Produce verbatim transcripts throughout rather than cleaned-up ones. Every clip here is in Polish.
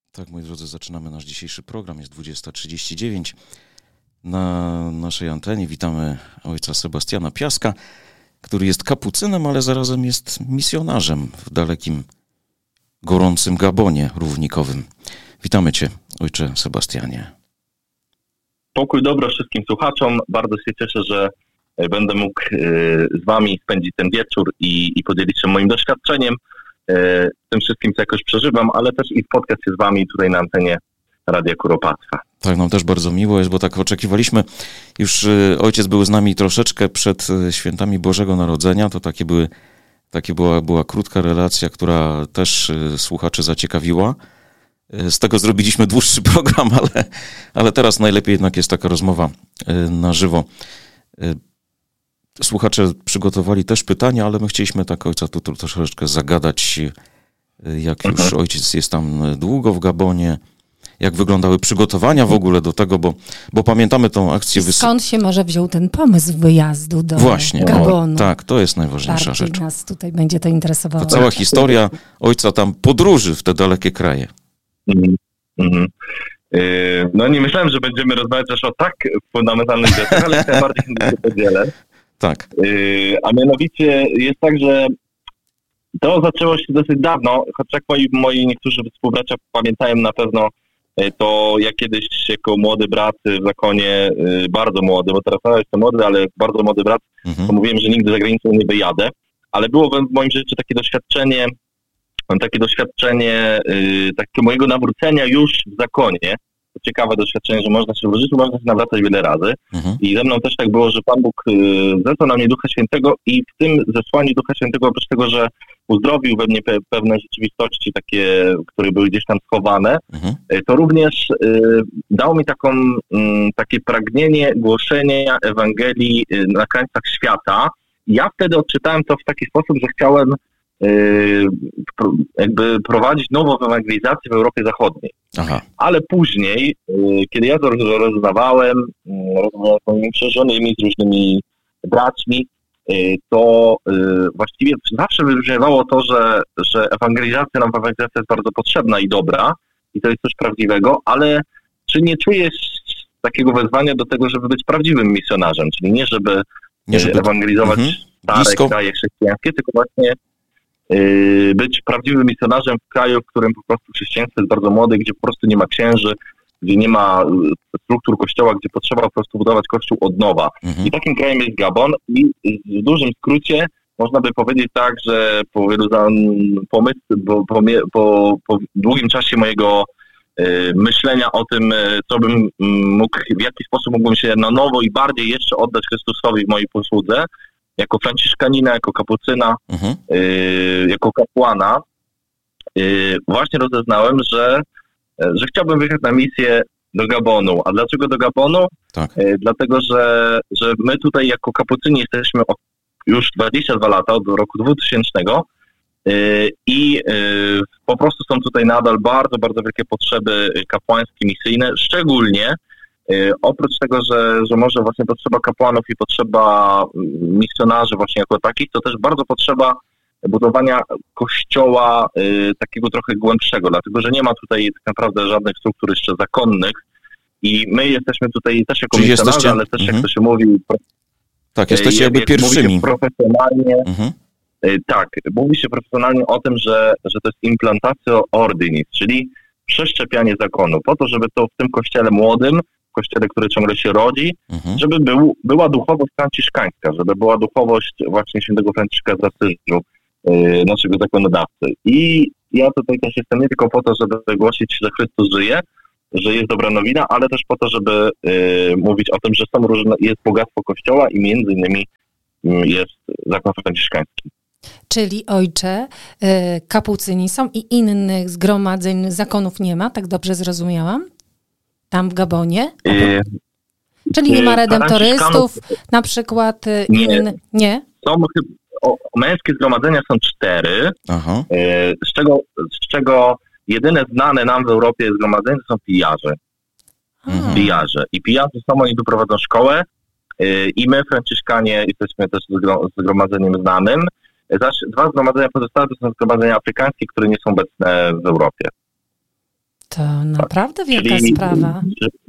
Tak, moi drodzy, zaczynamy nasz dzisiejszy program. Jest dwudziesta trzydzieści dziewięć. Na naszej antenie witamy ojca Sebastiana Piaska, który jest kapucynem, ale zarazem jest misjonarzem w dalekim, gorącym Gabonie równikowym. Witamy Cię, ojcze Sebastianie. Pokój dobro wszystkim słuchaczom. Bardzo się cieszę, że będę mógł z Wami spędzić ten wieczór i, i podzielić się moim doświadczeniem, tym wszystkim, co jakoś przeżywam, ale też i spotkać się z Wami tutaj na antenie Radia Kuropatwa. Tak, nam też bardzo miło jest, bo tak oczekiwaliśmy. Już ojciec był z nami troszeczkę przed świętami Bożego Narodzenia. To takie były, takie była, była krótka relacja, która też słuchaczy zaciekawiła. Z tego zrobiliśmy dłuższy program, ale, ale teraz najlepiej jednak jest taka rozmowa na żywo. Słuchacze przygotowali też pytania, ale my chcieliśmy tak ojca tu, tu troszeczkę zagadać, jak już mhm. ojciec jest tam długo w Gabonie, jak wyglądały przygotowania w ogóle do tego, bo, bo pamiętamy tą akcję... Wys... Skąd się może wziął ten pomysł wyjazdu do Właśnie, Gabonu? O, tak, to jest najważniejsza Bardziej rzecz. nas tutaj będzie to interesowało. To cała historia ojca tam podróży w te dalekie kraje. Mhm. Mhm. Yy, no nie myślałem, że będziemy rozmawiać też o tak fundamentalnych rzeczach, ale jak najbardziej się podzielę. Tak. Yy, a mianowicie jest tak, że to zaczęło się dosyć dawno, choć jak moi, moi niektórzy współbracia pamiętają na pewno, to ja kiedyś jako młody brat w zakonie, yy, bardzo młody, bo teraz nadal jestem młody, ale bardzo młody brat, mhm. to mówiłem, że nigdy za granicą nie wyjadę, ale było w moim życiu takie doświadczenie, takie doświadczenie yy, takiego mojego nawrócenia już w zakonie. To ciekawe doświadczenie, że można się w życiu można się nawracać wiele razy. Mhm. I ze mną też tak było, że Pan Bóg yy, zesłał na mnie Ducha Świętego i w tym zesłaniu Ducha Świętego, oprócz tego, że uzdrowił we mnie pe- pewne rzeczywistości takie, które były gdzieś tam schowane, mhm. yy, to również yy, dał mi taką, yy, takie pragnienie głoszenia Ewangelii yy, na krańcach świata. I ja wtedy odczytałem to w taki sposób, że chciałem jakby prowadzić nową ewangelizację w Europie Zachodniej. Aha. Ale później, kiedy ja to rozmawiałem, rozmawiałem z moimi przełożonymi, z różnymi braćmi, to właściwie zawsze wybrzmiewało to, że, że ewangelizacja, nowa ewangelizacja jest bardzo potrzebna i dobra i to jest coś prawdziwego, ale czy nie czujesz takiego wezwania do tego, żeby być prawdziwym misjonarzem, czyli nie żeby, nie żeby... ewangelizować mhm. stare Blisko. kraje chrześcijańskie, tylko właśnie być prawdziwym misjonarzem w kraju, w którym po prostu chrześcijaństwo jest bardzo młode, gdzie po prostu nie ma księży, gdzie nie ma struktur kościoła, gdzie potrzeba po prostu budować kościół od nowa. Mhm. I takim krajem jest Gabon i w dużym skrócie można by powiedzieć tak, że po wielu pomysł, po, po, po, po długim czasie mojego y, myślenia o tym, co bym mógł, w jaki sposób mógłbym się na nowo i bardziej jeszcze oddać Chrystusowi w mojej posłudze, jako franciszkanina, jako kapucyna, mhm. y, jako kapłana, y, właśnie rozeznałem, że, że chciałbym wyjechać na misję do Gabonu. A dlaczego do Gabonu? Tak. Y, dlatego, że, że my tutaj jako kapucyni jesteśmy od już dwadzieścia dwa lata, od roku dwutysięcznego y, i y, po prostu są tutaj nadal bardzo, bardzo wielkie potrzeby kapłańskie, misyjne, szczególnie oprócz tego, że, że może właśnie potrzeba kapłanów i potrzeba misjonarzy właśnie jako takich, to też bardzo potrzeba budowania kościoła y, takiego trochę głębszego, dlatego że nie ma tutaj tak naprawdę żadnych struktur jeszcze zakonnych i my jesteśmy tutaj też jako Czyli misjonarze, jesteście... ale też mhm. jak to się mówi... Tak, jesteście jakby jak pierwszymi. Mówi się profesjonalnie, mhm. y, tak, mówi się profesjonalnie o tym, że, że to jest implantatio ordinis, czyli przeszczepianie zakonu, po to, żeby to w tym kościele młodym, w kościele, który ciągle się rodzi, mhm. żeby był, była duchowość franciszkańska, żeby była duchowość właśnie świętego Franciszka z Asyżu, yy, naszego zakonodawcy. I ja tutaj też jestem nie tylko po to, żeby głosić, że Chrystus żyje, że jest dobra nowina, ale też po to, żeby yy, mówić o tym, że są różne, jest bogactwo Kościoła i między innymi yy, jest zakon franciszkański. Czyli ojcze, kapucyni są i innych zgromadzeń, zakonów nie ma, tak dobrze zrozumiałam? Tam w Gabonie? Yy, Czyli nie ma redemptorystów, na przykład inne? Nie. Są, o, męskie zgromadzenia są cztery, Aha. Yy, z, czego, z czego jedyne znane nam w Europie zgromadzenia to są pijarze. Mhm. Pijarze. I pijarze są, oni tu prowadzą szkołę yy, i my, Franciszkanie, jesteśmy też zgromadzeniem znanym. Zaś dwa zgromadzenia pozostałe to są zgromadzenia afrykańskie, które nie są obecne w Europie. To naprawdę wielka czyli, sprawa.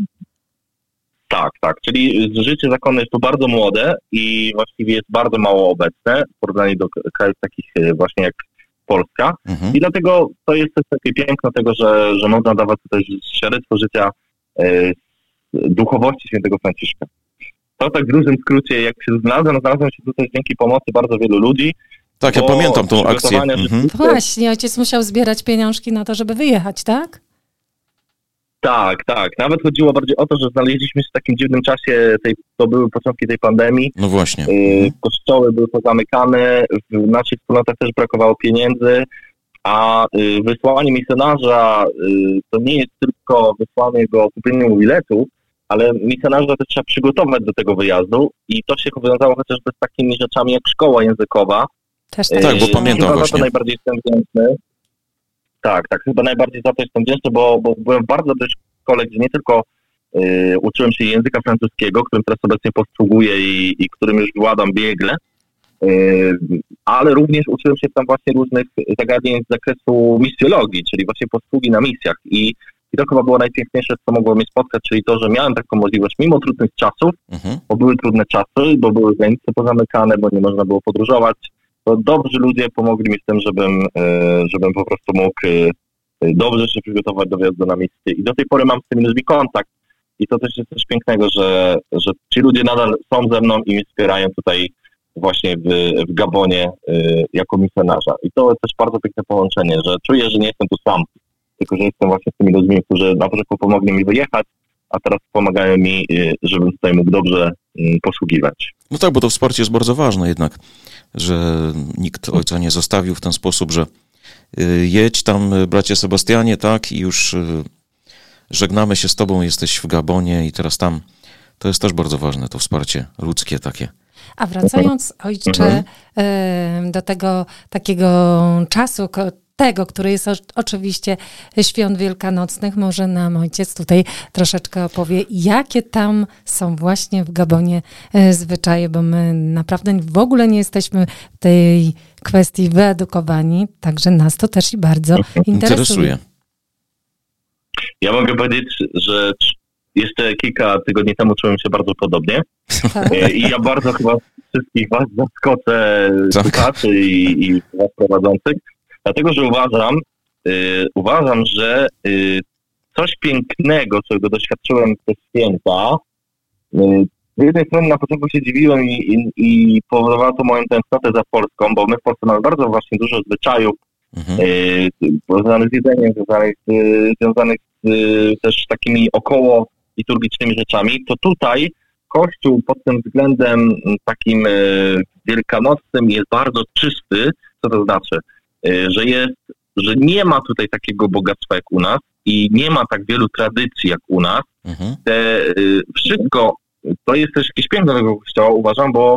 Tak, tak, czyli życie zakonne jest tu bardzo młode i właściwie jest bardzo mało obecne w porównaniu do krajów takich właśnie jak Polska. Mhm. I dlatego to jest też takie piękno tego, że, że można dawać tutaj świadectwo życia e, duchowości świętego Franciszka. To tak w dużym skrócie, jak się znalazłem, znalazłem się tutaj dzięki pomocy bardzo wielu ludzi. Tak, ja pamiętam tą akcję. Mhm. Właśnie, ojciec musiał zbierać pieniążki na to, żeby wyjechać, tak? Tak, tak. Nawet chodziło bardziej o to, że znaleźliśmy się w takim dziwnym czasie, tej, to były początki tej pandemii. No właśnie. Y, kościoły były pozamykane, w naszych wspólnotach też brakowało pieniędzy, a y, wysłanie misjonarza y, to nie jest tylko wysłanie go o kupieniu mu biletu, ale misjonarza też trzeba przygotować do tego wyjazdu i to się wiązało chociażby z takimi rzeczami jak szkoła językowa. Też tak, tak, bo pamiętam chyba właśnie. Za to najbardziej jestem wdzięczny. Tak, tak, chyba najbardziej za to jestem wdzięczny, bo, bo byłem w bardzo dobrej szkole, gdzie nie tylko y, uczyłem się języka francuskiego, którym teraz obecnie posługuję i, i którym już władam biegle, y, ale również uczyłem się tam właśnie różnych zagadnień z zakresu misjologii, czyli właśnie posługi na misjach. I, i to chyba było najpiękniejsze, co mogło mnie spotkać, czyli to, że miałem taką możliwość, mimo trudnych czasów, mhm. bo były trudne czasy, bo były granice pozamykane, bo nie można było podróżować, to dobrzy ludzie pomogli mi z tym, żebym, żebym po prostu mógł dobrze się przygotować do wjazdu na misję. I do tej pory mam z tymi ludźmi kontakt. I to też jest coś pięknego, że, że ci ludzie nadal są ze mną i mnie wspierają tutaj właśnie w, w Gabonie jako misjonarza. I to jest też bardzo piękne połączenie, że czuję, że nie jestem tu sam, tylko że jestem właśnie z tymi ludźmi, którzy na początku pomogli mi wyjechać, a teraz pomagają mi, żebym tutaj mógł dobrze posługiwać. No tak, bo to wsparcie jest bardzo ważne jednak, że nikt ojca nie zostawił w ten sposób, że jedź tam, bracie Sebastianie, tak, i już żegnamy się z tobą, jesteś w Gabonie i teraz tam. To jest też bardzo ważne, to wsparcie ludzkie takie. A wracając, ojcze, do tego takiego czasu, tego, który jest oczywiście świąt wielkanocnych, może nam ojciec tutaj troszeczkę opowie, jakie tam są właśnie w Gabonie zwyczaje, bo my naprawdę w ogóle nie jesteśmy w tej kwestii wyedukowani, także nas to też i bardzo interesuje. interesuje. Ja mogę powiedzieć, że jeszcze kilka tygodni temu czułem się bardzo podobnie tak. I ja bardzo chyba wszystkich was zaskoczę, tak. słuchaczy i, i was prowadzących, dlatego, że uważam, y, uważam, że y, coś pięknego, czego doświadczyłem te święta, y, z jednej strony na początku się dziwiłem i, i, i powodowało to moją tęsknotę za Polską, bo my w Polsce mamy bardzo właśnie dużo zwyczajów mhm. y, związanych z jedzeniem, związanych, y, związanych z y, też takimi około liturgicznymi rzeczami, to tutaj Kościół pod tym względem takim y, wielkanocnym jest bardzo czysty. Co to znaczy? Że jest, że nie ma tutaj takiego bogactwa jak u nas i nie ma tak wielu tradycji jak u nas. Mhm. Te, wszystko, to jest też jakieś piękno tego kościoła, uważam, bo,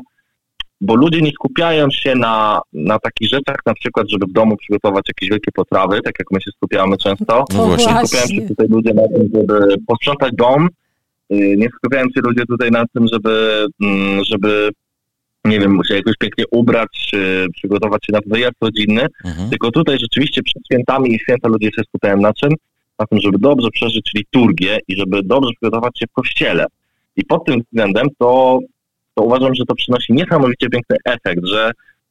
bo ludzie nie skupiają się na, na takich rzeczach, na przykład, żeby w domu przygotować jakieś wielkie potrawy, tak jak my się skupiamy często. No nie skupiają się tutaj ludzie na tym, żeby posprzątać dom, nie skupiają się ludzie tutaj na tym, żeby, żeby nie wiem, muszę jakoś pięknie ubrać, przygotować się na wyjazd rodzinny, mhm. tylko tutaj rzeczywiście przed świętami i święta ludzie się skupiają na czym? Na tym, żeby dobrze przeżyć liturgię i żeby dobrze przygotować się w kościele. I pod tym względem to, to uważam, że to przynosi niesamowicie piękny efekt, że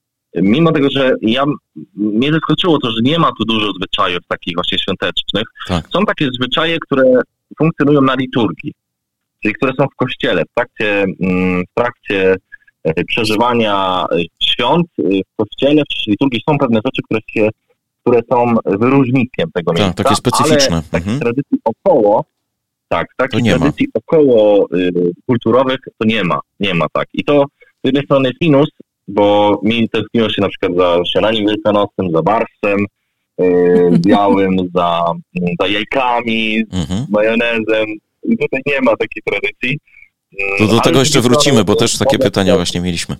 mimo tego, że ja, mnie zaskoczyło to, że nie ma tu dużo zwyczajów takich właśnie świątecznych, tak. są takie zwyczaje, które funkcjonują na liturgii, czyli które są w kościele, w trakcie, w trakcie przeżywania świąt w kościele, w liturgii są pewne rzeczy, które, się, które są wyróżnikiem tego miejsca. Tak, takie specyficzne. Ale takich mhm. tradycji około, tak, takich tradycji ma. około y, kulturowych to nie ma, nie ma tak. I to z jednej strony jest minus, bo mi tęskniło się na przykład za śniadaniem wielkanocnym, za barszczem y, białym, za, za jajkami, mhm. majonezem. I tutaj nie ma takiej tradycji. To do tego jeszcze wrócimy, bo też takie pytania właśnie mieliśmy.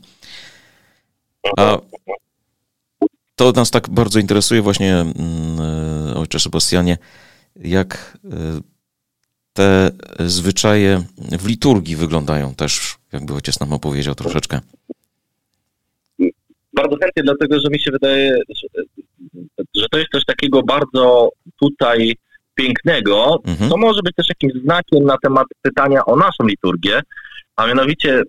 A to nas tak bardzo interesuje właśnie, ojcze Sebastianie, jak te zwyczaje w liturgii wyglądają też, jakby ojciec nam opowiedział troszeczkę. Bardzo chętnie, dlatego że mi się wydaje, że, że to jest coś takiego bardzo tutaj pięknego, mhm. to może być też jakimś znakiem na temat pytania o naszą liturgię, a mianowicie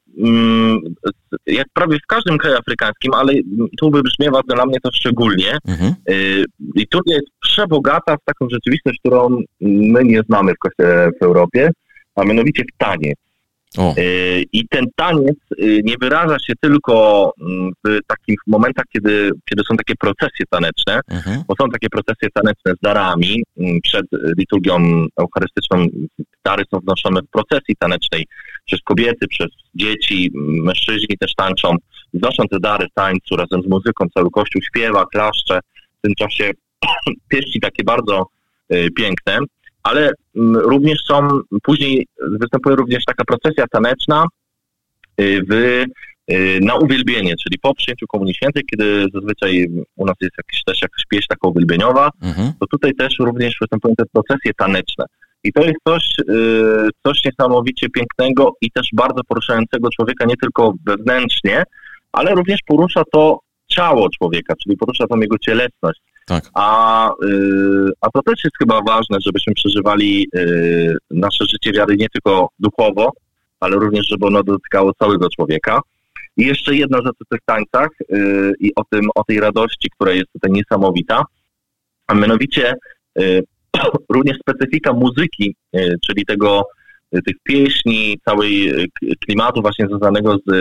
jak prawie w każdym kraju afrykańskim, ale tu wybrzmiewa dla mnie to szczególnie, mhm. liturgia jest przebogata w taką rzeczywistość, którą my nie znamy w Kościele w Europie, a mianowicie w taniec. O. I ten taniec nie wyraża się tylko w takich momentach, kiedy, kiedy są takie procesje taneczne, mhm. bo są takie procesje taneczne z darami. Przed liturgią eucharystyczną dary są wnoszone w procesji tanecznej przez kobiety, przez dzieci, mężczyźni też tańczą, wnoszą te dary w tańcu razem z muzyką, cały Kościół śpiewa, klaszcze, w tym czasie pieści takie bardzo piękne. Ale również są, później występuje również taka procesja taneczna w, na uwielbienie, czyli po przyjęciu Komunii Świętej, kiedy zazwyczaj u nas jest jakiś, też jakaś pieśń taka uwielbieniowa, mhm. to tutaj też również występują te procesje taneczne. I to jest coś, coś niesamowicie pięknego i też bardzo poruszającego człowieka nie tylko wewnętrznie, ale również porusza to ciało człowieka, czyli porusza tą jego cielesność. Tak. A, y, a to też jest chyba ważne, żebyśmy przeżywali y, nasze życie wiary nie tylko duchowo, ale również, żeby ono dotykało całego człowieka. I jeszcze jedna rzecz o tych tańcach y, i o tym, o tej radości, która jest tutaj niesamowita, a mianowicie y, również specyfika muzyki, y, czyli tego, y, tych pieśni, całej y, klimatu właśnie związanego z,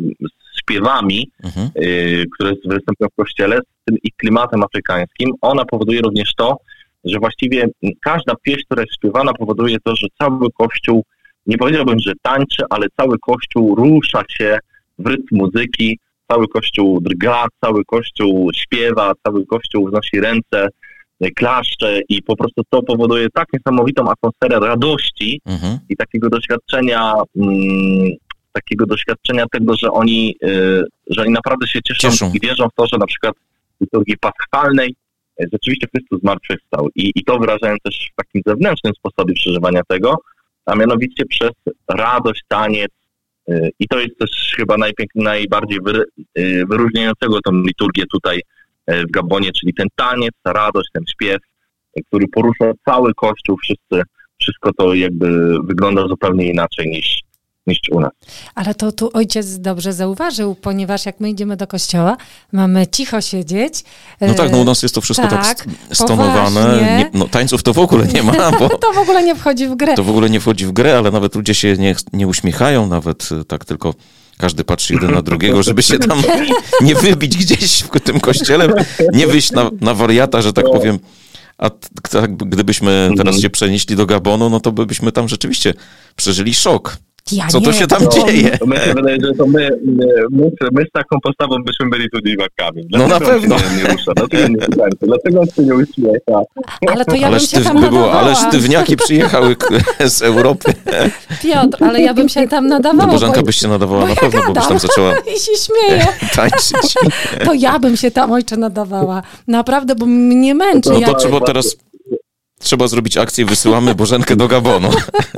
z śpiewami, mhm. y, które występują w Kościele, z tym i klimatem afrykańskim, ona powoduje również to, że właściwie każda pieśń, która jest śpiewana, powoduje to, że cały Kościół, nie powiedziałbym, że tańczy, ale cały Kościół rusza się w rytm muzyki, cały Kościół drga, cały Kościół śpiewa, cały Kościół wznosi ręce, klaszcze i po prostu to powoduje tak niesamowitą atmosferę radości mhm. i takiego doświadczenia mm, takiego doświadczenia tego, że oni, yy, że oni naprawdę się cieszą, cieszą i wierzą w to, że na przykład w liturgii paschalnej yy, rzeczywiście Chrystus zmartwychwstał. I, I to wyrażają też w takim zewnętrznym sposobie przeżywania tego, a mianowicie przez radość, taniec. Yy, I to jest też chyba najpiękniej, najbardziej wy, yy, wyróżniającego tą liturgię tutaj yy, w Gabonie, czyli ten taniec, ta radość, ten śpiew, yy, który porusza cały Kościół, wszyscy, wszystko to jakby wygląda zupełnie inaczej niż niż u nas. Ale to tu ojciec dobrze zauważył, ponieważ jak my idziemy do kościoła, mamy cicho siedzieć. No tak, no u nas jest to wszystko tak, tak stonowane. Nie, no tańców to w ogóle nie ma. Bo to w ogóle nie wchodzi w grę. To w ogóle nie wchodzi w grę, ale nawet ludzie się nie, nie uśmiechają, nawet tak tylko każdy patrzy jeden na drugiego, żeby się tam nie wybić gdzieś w tym kościele, nie wyjść na, na wariata, że tak powiem. A t- gdybyśmy teraz się przenieśli do Gabonu, no to byśmy tam rzeczywiście przeżyli szok. Ja Co nie. to się tam no, dzieje? To mi się wydaje, że to my, my, my z taką postawą byśmy byli tu dziwakami. No na pewno. Nie, nie rusza, dlaczego nie rusza? Dlaczego on się nie uśmiecha? Ale to ja ale bym sztyw, się tam by było, nadawała. Ale sztywniaki przyjechały z Europy. Piotr, ale ja bym się tam nadawała. No Bożenka byś się nadawała bo na ja pewno, gadam. bo byś tam zaczęła I się śmieje. tańczyć. To ja bym się tam, ojcze, nadawała. Naprawdę, bo mnie męczy. No ja... to trzeba teraz... Trzeba zrobić akcję, wysyłamy Bożenkę do Gabonu.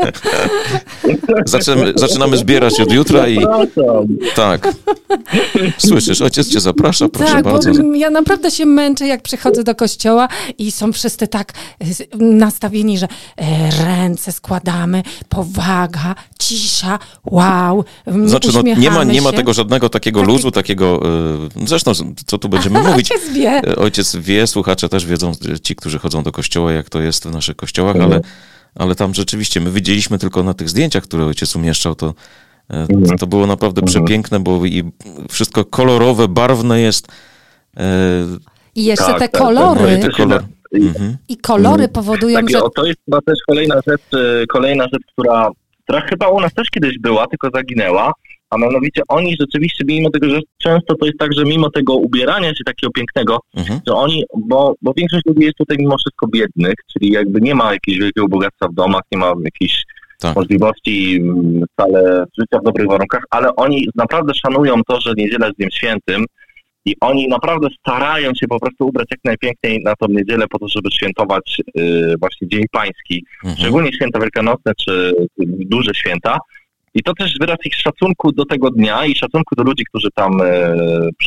Zaczynamy, zaczynamy zbierać od jutra i... Tak. Słyszysz, ojciec cię zaprasza, proszę tak, bardzo. Bo ja naprawdę się męczę, jak przychodzę do kościoła i są wszyscy tak nastawieni, że ręce składamy, powaga, cisza, wow, nie Znaczy, no, uśmiechamy nie ma, nie ma się. tego żadnego takiego Taki... luzu, takiego... Zresztą, co tu będziemy mówić? Ojciec wie. Ojciec wie, słuchacze też wiedzą, ci, którzy chodzą do kościoła, jak to jest w naszych kościołach, mhm. ale, ale tam rzeczywiście my widzieliśmy tylko na tych zdjęciach, które ojciec umieszczał, to, mhm. to, to było naprawdę mhm. przepiękne, bo i wszystko kolorowe, barwne jest. E... I jeszcze tak, te tak, kolory. Tak, kolor... I, mhm. I kolory powodują, tak, że... O, to jest chyba też kolejna rzecz, kolejna rzecz, która, która chyba u nas też kiedyś była, tylko zaginęła. A mianowicie oni rzeczywiście, mimo tego, że często to jest tak, że mimo tego ubierania się takiego pięknego, mhm. że oni, bo, bo większość ludzi jest tutaj mimo wszystko biednych, czyli jakby nie ma jakiegoś wielkiego bogactwa w domach, nie ma jakiejś tak. możliwości wcale życia w dobrych warunkach, ale oni naprawdę szanują to, że niedziela jest dniem świętym i oni naprawdę starają się po prostu ubrać jak najpiękniej na tą niedzielę po to, żeby świętować yy, właśnie Dzień Pański, mhm. szczególnie święta wielkanocne czy duże święta. I to też wyraz ich szacunku do tego dnia i szacunku do ludzi, którzy tam e,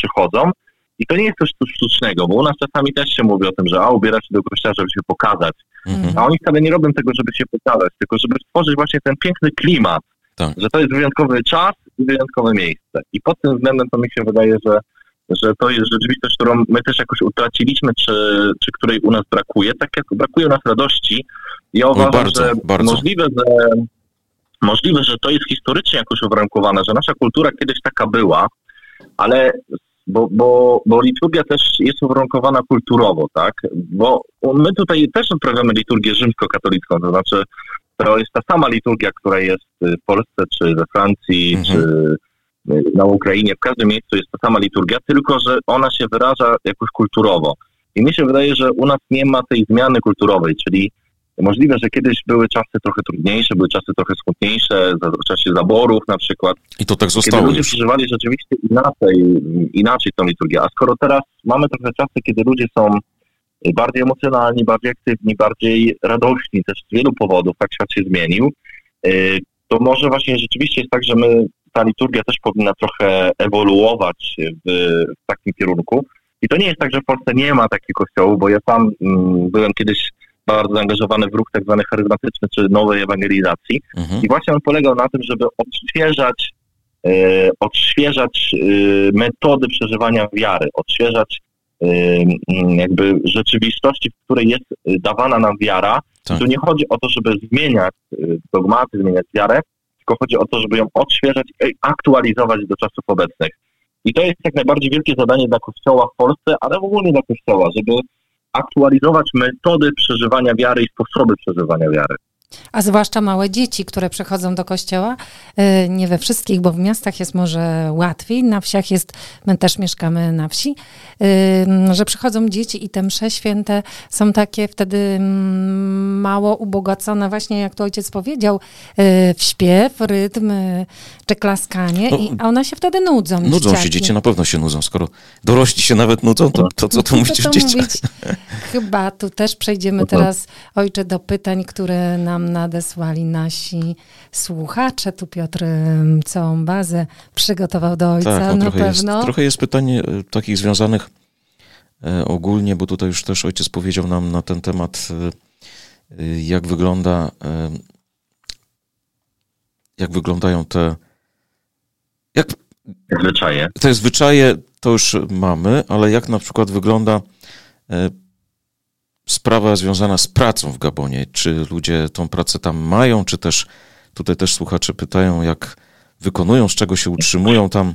przychodzą. I to nie jest coś sztucznego, bo u nas czasami też się mówi o tym, że a ubiera się do kościoła, żeby się pokazać. Mhm. A oni wcale nie robią tego, żeby się pokazać, tylko żeby stworzyć właśnie ten piękny klimat, tak. że to jest wyjątkowy czas i wyjątkowe miejsce. I pod tym względem to mi się wydaje, że, że to jest rzeczywistość, którą my też jakoś utraciliśmy, czy, czy której u nas brakuje. Tak jak brakuje u nas radości. Ja uważam, bardzo, że bardzo. Możliwe, że możliwe, że to jest historycznie jakoś uwarunkowane, że nasza kultura kiedyś taka była, ale bo, bo, bo liturgia też jest uwarunkowana kulturowo, tak? Bo my tutaj też odprawiamy liturgię rzymskokatolicką, to znaczy to jest ta sama liturgia, która jest w Polsce, czy we Francji, mhm. czy na Ukrainie, w każdym miejscu jest ta sama liturgia, tylko że ona się wyraża jakoś kulturowo. I mi się wydaje, że u nas nie ma tej zmiany kulturowej, czyli możliwe, że kiedyś były czasy trochę trudniejsze, były czasy trochę smutniejsze, w czasie zaborów na przykład. I to tak zostało. Kiedy ludzie już. przeżywali rzeczywiście inaczej, inaczej tą liturgię. A skoro teraz mamy trochę czasy, kiedy ludzie są bardziej emocjonalni, bardziej aktywni, bardziej radośni, też z wielu powodów, tak świat się zmienił, to może właśnie rzeczywiście jest tak, że my, ta liturgia też powinna trochę ewoluować w, w takim kierunku. I to nie jest tak, że w Polsce nie ma takich kościołów, bo ja sam mm, byłem kiedyś bardzo zaangażowany w ruch tak zwany charyzmatyczny, czy nowej ewangelizacji. Mhm. I właśnie on polegał na tym, żeby odświeżać, e, odświeżać e, metody przeżywania wiary, odświeżać e, jakby rzeczywistości, w której jest dawana nam wiara. Tak. Tu nie chodzi o to, żeby zmieniać dogmaty, zmieniać wiarę, tylko chodzi o to, żeby ją odświeżać i aktualizować do czasów obecnych. I to jest jak najbardziej wielkie zadanie dla Kościoła w Polsce, ale w ogóle dla Kościoła, żeby aktualizować metody przeżywania wiary i sposoby przeżywania wiary. A zwłaszcza małe dzieci, które przychodzą do kościoła, nie we wszystkich, bo w miastach jest może łatwiej, na wsiach jest, my też mieszkamy na wsi, że przychodzą dzieci i te msze święte są takie wtedy mało ubogacone, właśnie jak to ojciec powiedział, w śpiew, rytm, czy klaskanie, no, i, a one się wtedy nudzą. Nudzą dzieciaki. się dzieci, na pewno się nudzą. Skoro dorośli się nawet nudzą, to, to co tu mówić o dzieciach? Chyba tu też przejdziemy teraz, ojcze, do pytań, które nam nadesłali nasi słuchacze. Tu Piotr całą bazę przygotował do ojca, tak, no, na trochę pewno. Jest, trochę jest pytań takich związanych e, ogólnie, bo tutaj już też ojciec powiedział nam na ten temat, e, jak wygląda, e, jak wyglądają te jak, zwyczaje. Te zwyczaje to już mamy, ale jak na przykład wygląda e, sprawa związana z pracą w Gabonie. Czy ludzie tą pracę tam mają, czy też tutaj też słuchacze pytają, jak wykonują, z czego się utrzymują tam?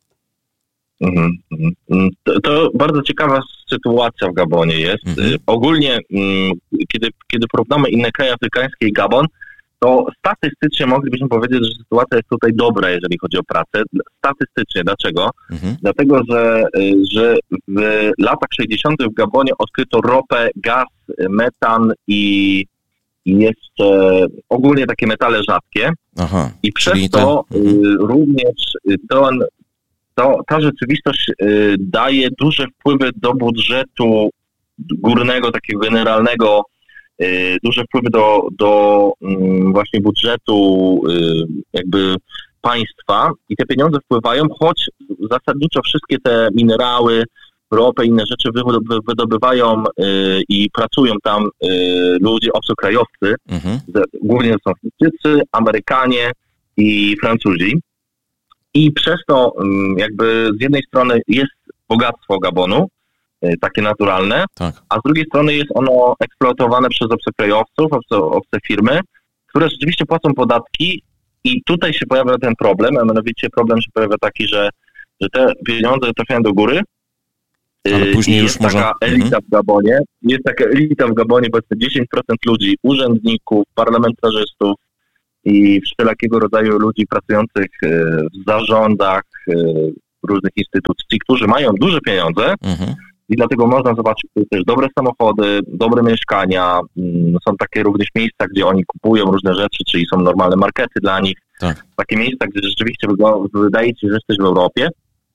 Mhm, mhm. To, to bardzo ciekawa sytuacja w Gabonie jest. Mhm. Ogólnie, kiedy, kiedy porównamy inne kraje afrykańskie i Gabon, to statystycznie moglibyśmy powiedzieć, że sytuacja jest tutaj dobra, jeżeli chodzi o pracę. Statystycznie. Dlaczego? Mhm. Dlatego, że, że w latach sześćdziesiątych w Gabonie odkryto ropę, gaz, metan i, i jeszcze ogólnie takie metale rzadkie. Aha, i przez to ten... również to, to, ta rzeczywistość daje duże wpływy do budżetu górnego, takiego generalnego, duże wpływy do, do właśnie budżetu jakby państwa i te pieniądze wpływają, choć zasadniczo wszystkie te minerały, ropę, inne rzeczy wydobywają i pracują tam ludzie obcokrajowcy, mhm. głównie są Chińczycy, Amerykanie i Francuzi. I przez to jakby z jednej strony jest bogactwo Gabonu, takie naturalne, tak. a z drugiej strony jest ono eksploatowane przez obcokrajowców, obce, obce firmy, które rzeczywiście płacą podatki i tutaj się pojawia ten problem, a mianowicie problem się pojawia taki, że, że te pieniądze trafiają do góry. Ale później jest już może... taka elita mhm. w Gabonie, jest taka elita w Gabonie, bo dziesięć procent ludzi, urzędników, parlamentarzystów i wszelakiego rodzaju ludzi pracujących w zarządach różnych instytucji, którzy mają duże pieniądze, mhm. i dlatego można zobaczyć też dobre samochody, dobre mieszkania. Są takie również miejsca, gdzie oni kupują różne rzeczy, czyli są normalne markety dla nich. Tak. Takie miejsca, gdzie rzeczywiście wydaje się, że jesteś w Europie.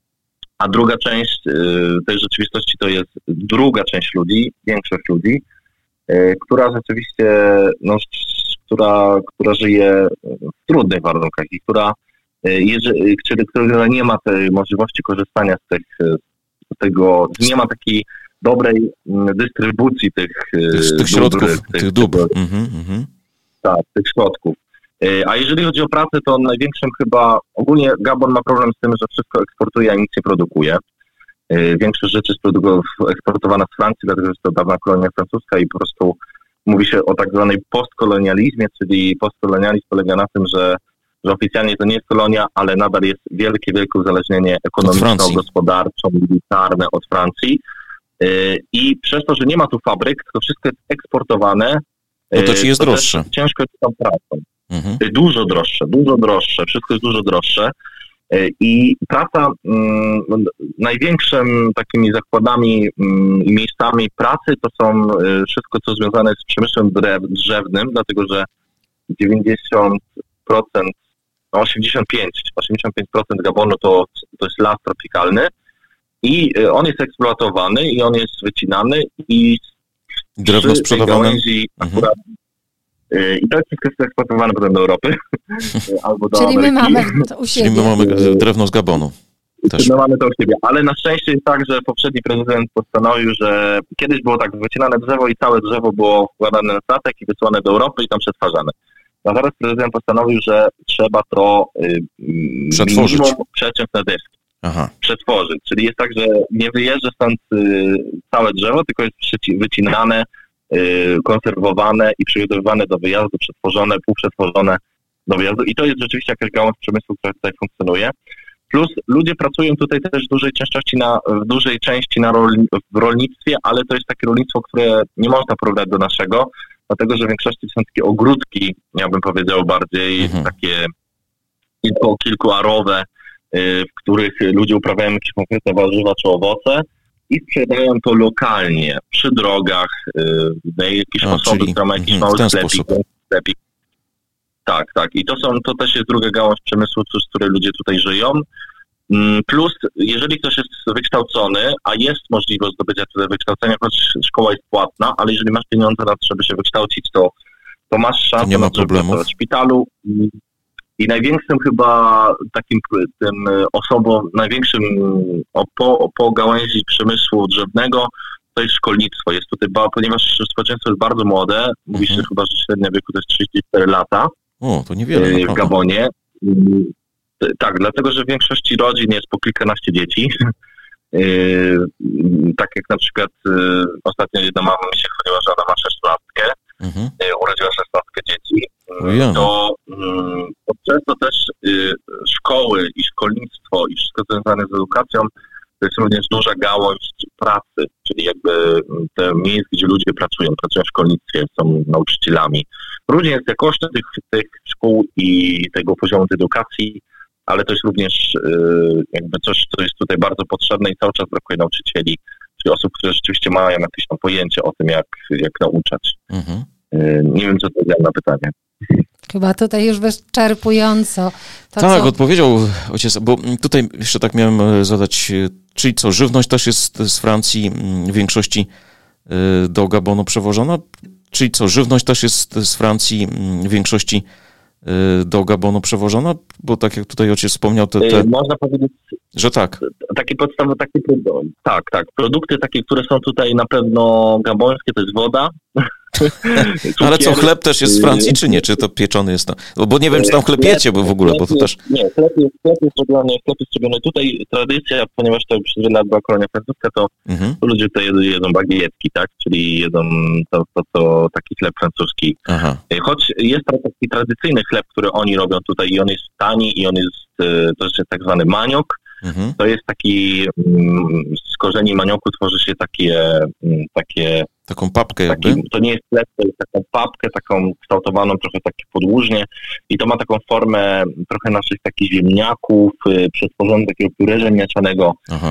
A druga część tej rzeczywistości to jest druga część ludzi, większość ludzi, która rzeczywiście, no, która, która żyje w trudnych warunkach i która, jeżeli, która nie ma tej możliwości korzystania z tych tego, nie ma takiej dobrej dystrybucji tych, tych, tych środków, tych, tych dóbr. Mhm, mhm. Tak, tych środków. A jeżeli chodzi o pracę, to największym chyba, ogólnie Gabon ma problem z tym, że wszystko eksportuje, a nic nie produkuje. Większość rzeczy jest eksportowana z Francji, dlatego że jest to dawna kolonia francuska i po prostu mówi się o tak zwanej postkolonializmie, czyli postkolonializm polega na tym, że, że oficjalnie to nie jest kolonia, ale nadal jest wielkie, wielkie uzależnienie ekonomiczno-gospodarcze, militarne od Francji. I przez to, że nie ma tu fabryk, to wszystko jest eksportowane. No to ci jest droższe. Ciężko jest tam pracą. Mhm. Dużo droższe, dużo droższe, wszystko jest dużo droższe. I praca, m, największym takimi zakładami i miejscami pracy to są wszystko, co związane z przemysłem drew, drzewnym, dlatego że dziewięćdziesiąt procent, no osiemdziesiąt pięć procent Gabonu to, to jest las tropikalny i on jest eksploatowany i on jest wycinany i drewno sprzedawane. Akurat, i to jest wszystko eksportowane potem do Europy. Albo do Czyli Ameryki. my mamy to u siebie. Czyli my mamy drewno z Gabonu. Też. My mamy to u siebie, ale na szczęście jest tak, że poprzedni prezydent postanowił, że kiedyś było tak wycinane drzewo i całe drzewo było wkładane na statek i wysłane do Europy i tam przetwarzane. A teraz prezydent postanowił, że trzeba to y, przetworzyć, przeciąć na deski. Aha. Przetworzyć. Czyli jest tak, że nie wyjeżdża stąd y, całe drzewo, tylko jest wycinane, konserwowane i przygotowywane do wyjazdu, przetworzone, półprzetworzone do wyjazdu. I to jest rzeczywiście jakaś gałąź przemysłu, która tutaj funkcjonuje. Plus ludzie pracują tutaj też w dużej części na, w dużej części na rol, w rolnictwie, ale to jest takie rolnictwo, które nie można porównać do naszego, dlatego że w większości są takie ogródki, ja bym powiedział bardziej mhm. takie kilku, kilkuarowe, w których ludzie uprawiają jakieś konkretne warzywa czy owoce i sprzedają to lokalnie, przy drogach, yy, jakieś A, osoby, czyli, które mają jakiś mm, mały sklepik, sklepik. Tak, tak. I to są, to też jest druga gałąź przemysłu, z której ludzie tutaj żyją. Plus, jeżeli ktoś jest wykształcony, a jest możliwość zdobycia tutaj wykształcenia, choć szkoła jest płatna, ale jeżeli masz pieniądze na to, żeby się wykształcić, to, to masz szansę nie ma na to, żeby pracować w szpitalu. I największym chyba takim tym osobą, największym po, po gałęzi przemysłu drzewnego to jest szkolnictwo. Jest tutaj, ponieważ społeczeństwo jest bardzo młode, mówi się mhm. chyba, że średnia wieku to jest trzydzieści cztery lata. O, to niewiele. W Gabonie. Tak, dlatego, że w większości rodzin jest po kilkanaście dzieci. Tak jak na przykład ostatnio jedna mama mi się chwaliła, że ona ma szesnastkę. Mhm. Urodziła szesnastkę dzieci. Ojej. To, to przez to też szkoły i szkolnictwo i wszystko związane z edukacją to jest również duża gałąź pracy, czyli jakby te miejsca, gdzie ludzie pracują, pracują w szkolnictwie, są nauczycielami. Różnie jest jakość tych, tych szkół i tego poziomu edukacji, ale to jest również jakby coś, co jest tutaj bardzo potrzebne i cały czas brakuje nauczycieli, czyli osób, które rzeczywiście mają jakieś tam pojęcie o tym, jak, jak nauczać. Mhm. Nie wiem, co odpowiedziałem na pytanie. Chyba tutaj już wyczerpująco. To, tak, co... odpowiedział ojciec, bo tutaj jeszcze tak miałem zadać, czyli co, żywność też jest z Francji w większości do Gabonu przewożona? Czyli co, żywność też jest z Francji w większości do Gabonu przewożona? Bo tak jak tutaj ojciec wspomniał, te, te... Można powiedzieć, że tak. Takie podstawy, takie, tak, tak. Produkty takie, które są tutaj na pewno gabońskie, to jest woda. Ale co, chleb też jest z Francji, czy nie? Czy to pieczony jest tam? Bo nie wiem, czy tam chleb jecie, bo w ogóle, bo to też... Nie, chleb jest, chleb jest robiony, chleb jest robiony tutaj. Tradycja, ponieważ to przez wiele lat była kolonia francuska, to, mhm. to ludzie tutaj jedzą, jedzą bagietki, tak? Czyli jedzą to, to, to taki chleb francuski. Aha. Choć jest taki tradycyjny chleb, który oni robią tutaj i on jest tani i on jest, to jest tak zwany maniok. Mhm. To jest taki, z korzeni manioku tworzy się takie, takie taką papkę taki, jakby? To nie jest chleb, to jest taką papkę, taką kształtowaną trochę takie podłużnie i to ma taką formę trochę naszych takich ziemniaków, przetworzonych takiego pióre ziemniaczanego. Aha.